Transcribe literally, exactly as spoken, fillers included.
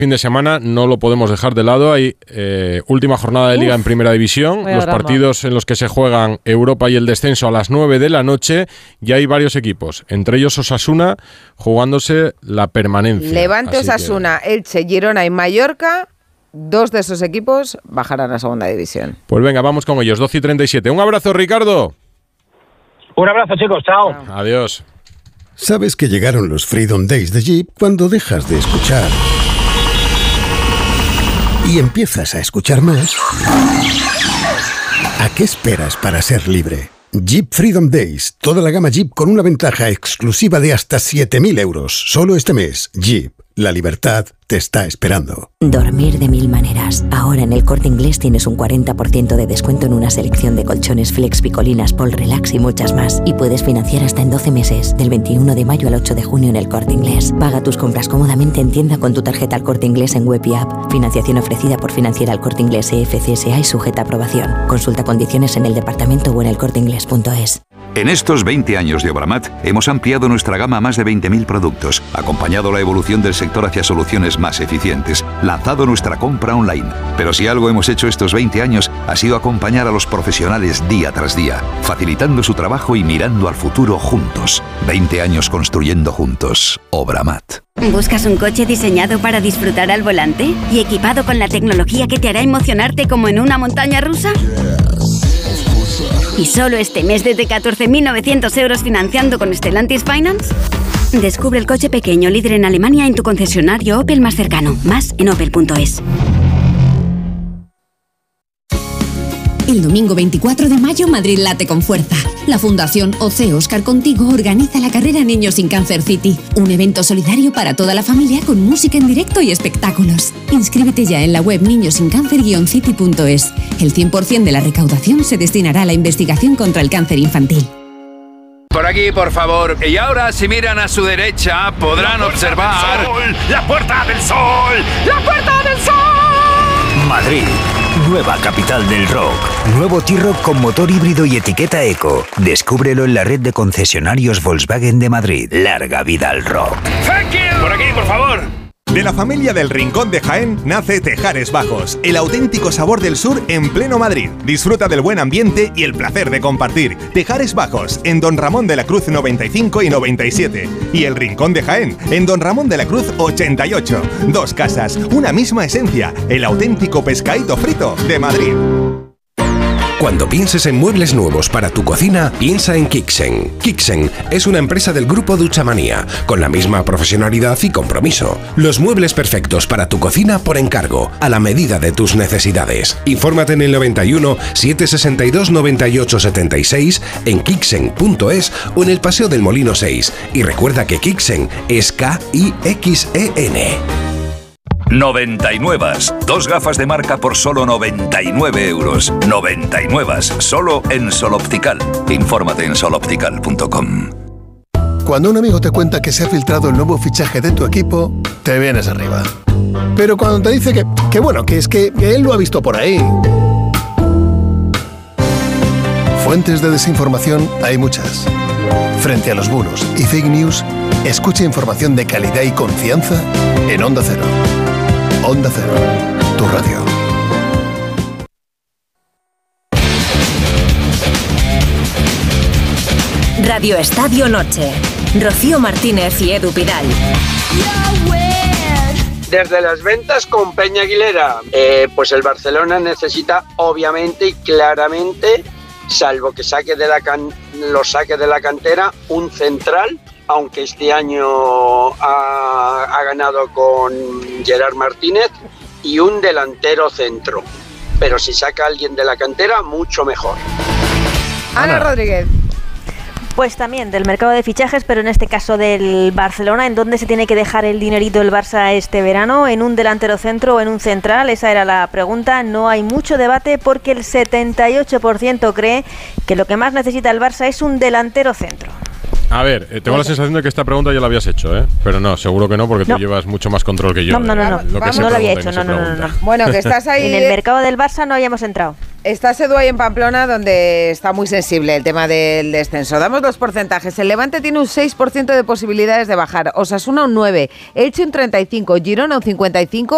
fin de semana no lo podemos dejar de lado. Hay eh, última jornada de Liga Uf, en Primera División, los drama. partidos en los que se juegan Europa y el descenso a las nueve de la noche, y hay varios equipos, entre ellos Osasuna, jugándose la permanencia. Levante, Así Osasuna, que... Elche, Girona y Mallorca, dos de esos equipos bajarán a Segunda División. Pues venga, vamos con ellos, doce y treinta y siete. Un abrazo, Ricardo. Un abrazo, chicos, chao. chao. Adiós. Sabes que llegaron los Freedom Days de Jeep cuando dejas de escuchar y empiezas a escuchar más. ¿A qué esperas para ser libre? Jeep Freedom Days, toda la gama Jeep con una ventaja exclusiva de hasta siete mil euros. Solo este mes, Jeep, la libertad te está esperando. Dormir de mil maneras. Ahora en El Corte Inglés tienes un cuarenta por ciento de descuento en una selección de colchones Flex, Picolinas, Pol Relax y muchas más. Y puedes financiar hasta en doce meses, del veintiuno de mayo al ocho de junio en El Corte Inglés. Paga tus compras cómodamente en tienda con tu tarjeta El Corte Inglés en web y app. Financiación ofrecida por Financiera El Corte Inglés E F C S A y sujeta a aprobación. Consulta condiciones en el departamento o en elcorteinglés punto es. En estos veinte años de Obramat hemos ampliado nuestra gama a más de veinte mil productos, acompañado la evolución del sector hacia soluciones más eficientes, lanzado nuestra compra online. Pero si algo hemos hecho estos veinte años ha sido acompañar a los profesionales día tras día, facilitando su trabajo y mirando al futuro juntos. veinte años construyendo juntos. Obramat. ¿Buscas un coche diseñado para disfrutar al volante y equipado con la tecnología que te hará emocionarte como en una montaña rusa? ¿Y solo este mes desde catorce mil novecientos euros financiando con Stellantis Finance? Descubre el coche pequeño líder en Alemania en tu concesionario Opel más cercano. Más en opel punto es. El domingo veinticuatro de mayo, Madrid late con fuerza. La Fundación O C Óscar Contigo organiza la carrera Niños sin Cáncer City, un evento solidario para toda la familia con música en directo y espectáculos. Inscríbete ya en la web niños sin cáncer guion city punto es. El cien por ciento de la recaudación se destinará a la investigación contra el cáncer infantil. Por aquí, por favor. Y ahora, si miran a su derecha, podrán observar... ¡La Puerta del Sol! ¡La Puerta del Sol! Madrid, nueva capital del rock. Nuevo T-Roc con motor híbrido y etiqueta eco. Descúbrelo en la red de concesionarios Volkswagen de Madrid. Larga vida al rock. Thank you. Por aquí, por favor. De la familia del Rincón de Jaén nace Tejares Bajos, el auténtico sabor del sur en pleno Madrid. Disfruta del buen ambiente y el placer de compartir. Tejares Bajos, en Don Ramón de la Cruz noventa y cinco y noventa y siete. Y el Rincón de Jaén, en Don Ramón de la Cruz ochenta y ocho. Dos casas, una misma esencia. El auténtico pescadito frito de Madrid. Cuando pienses en muebles nuevos para tu cocina, piensa en Kixen. Kixen es una empresa del grupo Duchamanía, con la misma profesionalidad y compromiso. Los muebles perfectos para tu cocina por encargo, a la medida de tus necesidades. Infórmate en el noventa y uno, setecientos sesenta y dos, noventa y ocho, setenta y seis, en kixen punto es o en el Paseo del Molino seis. Y recuerda que Kixen es K I X E N. noventa y nueve. Dos gafas de marca por solo noventa y nueve euros. noventa y nueve. Solo en Sol Optical. Infórmate en sol optical punto com. Cuando un amigo te cuenta que se ha filtrado el nuevo fichaje de tu equipo, te vienes arriba. Pero cuando te dice que, que bueno, que es que, que él lo ha visto por ahí. Fuentes de desinformación hay muchas. Frente a los bulos y fake news, escucha información de calidad y confianza en Onda Cero. Onda Cero, tu radio. Radio Estadio Noche. Rocío Martínez y Edu Pidal. Desde las ventas con Peña Aguilera, eh, pues el Barcelona necesita obviamente y claramente, salvo que saque de la can- lo saque de la cantera, un central, aunque este año ha, ha ganado con Gerard Martínez, y un delantero centro. Pero si saca a alguien de la cantera, mucho mejor. Ana Rodríguez. Pues también del mercado de fichajes, pero en este caso del Barcelona. ¿En dónde se tiene que dejar el dinerito el Barça este verano? ¿En un delantero centro o en un central? Esa era la pregunta. No hay mucho debate porque el setenta y ocho por ciento cree que lo que más necesita el Barça es un delantero centro. A ver, eh, tengo la sensación de que esta pregunta ya la habías hecho, ¿eh? Pero no, seguro que no, porque no. tú llevas mucho más control que yo. No, no, no, no, lo que no lo había hecho, no, no, no, no. Bueno, que estás ahí... En el mercado del Barça no hayamos entrado. Estás, Edu, ahí en Pamplona, donde está muy sensible el tema del descenso. Damos los porcentajes. El Levante tiene un seis por ciento de posibilidades de bajar, Osasuna un nueve por ciento, Elche un treinta y cinco por ciento, Girona un cincuenta y cinco